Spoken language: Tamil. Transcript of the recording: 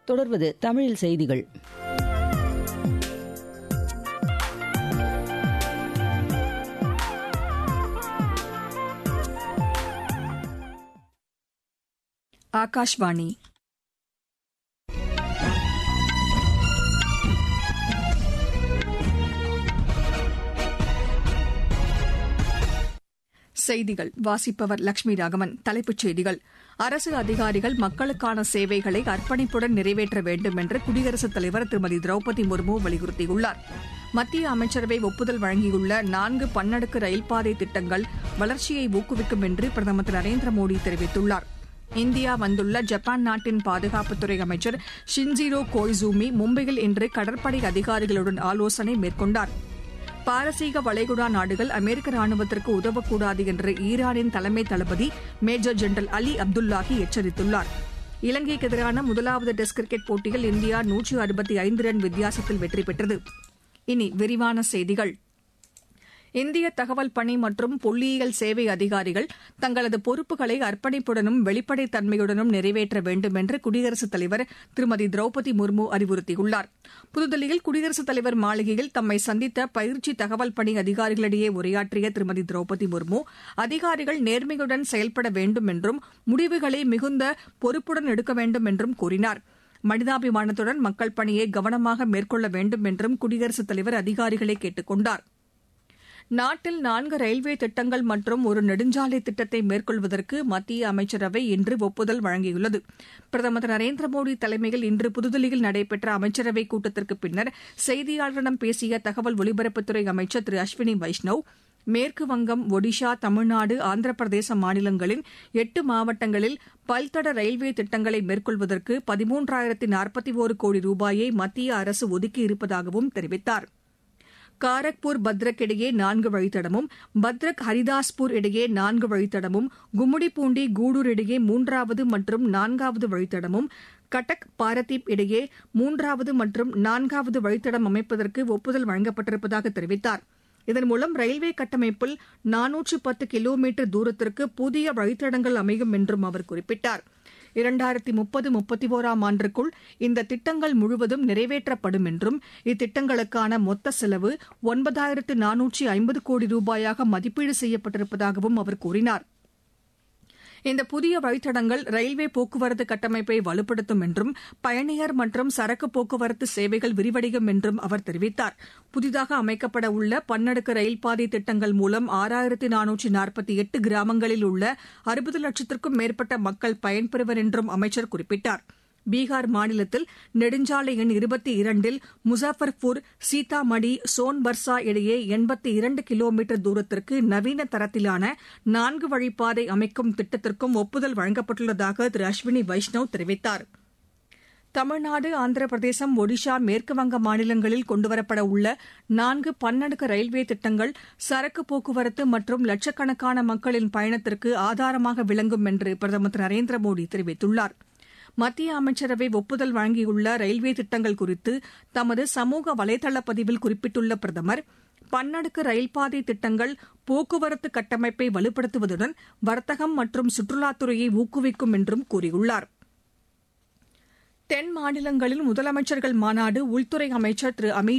தொடர்வது தமிழில் செய்திகள். ஆகாஷ்வாணி. செய்திகள் வாசிப்பவர் லட்சுமி ராகவன். தலைப்புச் செய்திகள்: அரசு அதிகாரிகள் மக்களுக்கான சேவைகளை அர்ப்பணிப்புடன் நிறைவேற்ற வேண்டும் என்று குடியரசுத் தலைவர் திருமதி திரௌபதி முர்மு வலியுறுத்தியுள்ளார். மத்திய அமைச்சரவை ஒப்புதல் வழங்கியுள்ள 4 பன்னடுக்கு ரயில்பாதை திட்டங்கள் வளர்ச்சியை ஊக்குவிக்கும் என்று பிரதமர் திரு நரேந்திர மோடி தெரிவித்துள்ளார். இந்தியா வந்துள்ள ஜப்பான் நாட்டின் பாதுகாப்புத்துறை அமைச்சர் ஷின்ஜிரோ கோய்சூமி மும்பையில் இன்று கடற்படை அதிகாரிகளுடன் ஆலோசனை மேற்கொண்டார். பாரசீக வளைகுடா நாடுகள் அமெரிக்க ராணுவத்திற்கு உதவக்கூடாது என்று ஈரானின் தலைமை தளபதி மேஜர் ஜெனரல் அலி அப்துல்லாஹி எச்சரித்துள்ளார். இலங்கைக்கு எதிரான முதலாவது டெஸ்ட் கிரிக்கெட் போட்டியில் இந்தியா 165 ரன் வித்தியாசத்தில் வெற்றி பெற்றது. இனி விரிவான செய்திகள். இந்திய தகவல் பணி மற்றும் புள்ளியியல் சேவை அதிகாரிகள் தங்களது பொறுப்புகளை அர்ப்பணிப்புடனும் வெளிப்படைத் தன்மையுடனும் நிறைவேற்ற வேண்டும் என்று குடியரசுத் தலைவர் திருமதி திரௌபதி முர்மு அறிவுறுத்தியுள்ளார். புதுதில்லியில் குடியரசுத் தலைவர் மாளிகையில் தம்மை சந்தித்த பயிற்சி தகவல் பணி அதிகாரிகளிடையே உரையாற்றிய திருமதி திரௌபதி முர்மு, அதிகாரிகள் நேர்மையுடன் செயல்பட வேண்டும் என்றும் முடிவுகளை மிகுந்த பொறுப்புடன் எடுக்க வேண்டும் என்றும் கூறினார். மனிதாபிமானத்துடன் மக்கள் பணியை கவனமாக மேற்கொள்ள வேண்டும் என்றும் குடியரசுத் தலைவர் அதிகாரிகளை கேட்டுக் கொண்டார். நாட்டில் 4 ரயில்வே திட்டங்கள் மற்றும் ஒரு நெடுஞ்சாலை திட்டத்தை மேற்கொள்வதற்கு மத்திய அமைச்சரவை இன்று ஒப்புதல் வழங்கியுள்ளது. பிரதமர் திரு நரேந்திர மோடி தலைமையில் இன்று புதுதில்லியில் நடைபெற்ற அமைச்சரவைக் கூட்டத்திற்கு பின்னர் செய்தியாளர்களிடம் பேசிய தகவல் ஒலிபரப்புத்துறை அமைச்சர் திரு அஸ்வினி வைஷ்ணவ், மேற்கு வங்கம், ஒடிஷா, தமிழ்நாடு, ஆந்திர பிரதேச மாநிலங்களின் 8 மாவட்டங்களில் பல்தட ரயில்வே திட்டங்களை மேற்கொள்வதற்கு 13,041 கோடி ரூபாயை மத்திய அரசு ஒதுக்கியிருப்பதாகவும் தெரிவித்தார். காரக்பூர் பத்ரக் இடையே 4 வழித்தடமும், பத்ரக் ஹரிதாஸ்பூர் இடையே 4 வழித்தடமும், கும்முடிப்பூண்டி கூடூர் இடையே 3வது மற்றும் 4வது வழித்தடமும், கட்டக் பாரதீப் இடையே 3வது மற்றும் 4வது வழித்தடம் அமைப்பதற்கு ஒப்புதல் வழங்கப்பட்டிருப்பதாக தெரிவித்தார். இதன் மூலம் ரயில்வே கட்டமைப்பில் 410 கிலோமீட்டர் தூரத்திற்கு புதிய வழித்தடங்கள் அமையும் என்றும் அவர் குறிப்பிட்டார். 2030-31ஆம் ஆண்டிற்குள் இந்த திட்டங்கள் முழுவதும் நிறைவேற்றப்படும் என்றும் இத்திட்டங்களுக்கான மொத்த செலவு 9,450 கோடி ரூபாயாக மதிப்பீடு செய்யப்பட்டிருப்பதாகவும் அவர் கூறினார். இந்த புதிய வழித்தடங்கள் ரயில்வே போக்குவரத்து கட்டமைப்பை வலுப்படுத்தும் என்றும் பயணியர் மற்றும் சரக்கு போக்குவரத்து சேவைகள் விரிவடையும் என்றும் அவர் தெரிவித்தார். புதிதாக அமைக்கப்பட உள்ள பன்னடுக்கு ரயில்பாதை திட்டங்கள் மூலம் 6,448 கிராமங்களில் உள்ள 60 லட்சத்திற்கும் மேற்பட்ட மக்கள் பயன்பெறுவர் என்றும் அமைச்சர் குறிப்பிட்டார். பீகார் மாநிலத்தில் நெடுஞ்சாலை எண் 22இல் முசாஃபர்பூர், சீதாமடி, சோன்பர்சா இடையே 82 கிலோமீட்டர் தூரத்திற்கு நவீன தரத்திலான 4 வழிப்பாதை அமைக்கும் திட்டத்திற்கும் ஒப்புதல் வழங்கப்பட்டுள்ளதாக திரு அஸ்வினி வைஷ்ணவ் தெரிவித்தார். தமிழ்நாடு, ஆந்திர பிரதேசம், ஒடிஷா, மேற்குவங்க மாநிலங்களில் கொண்டுவரப்பட உள்ள 4 பன்னடுக்கு ரயில்வே திட்டங்கள் சரக்கு போக்குவரத்து மற்றும் லட்சக்கணக்கான மக்களின் பயணத்திற்கு ஆதாரமாக விளங்கும் என்று பிரதமர் திரு நரேந்திர மோடி தெரிவித்துள்ளார். மத்திய அமைச்சரவை ஒப்புதல் வழங்கியுள்ள ரயில்வே திட்டங்கள் குறித்து தமது சமூக வலைதள பதிவில் குறிப்பிட்டுள்ள பிரதமர், பன்னடுக்கு ரயில்பாதை திட்டங்கள் போக்குவரத்து கட்டமைப்பை வலுப்படுத்துவதுடன் வர்த்தகம் மற்றும் சுற்றுலாத்துறையை ஊக்குவிக்கும் என்றும் கூறியுள்ளார். தென் மாநிலங்களில் முதலமைச்சர்கள் மாநாடு உள்துறை அமைச்சர் திரு அமித்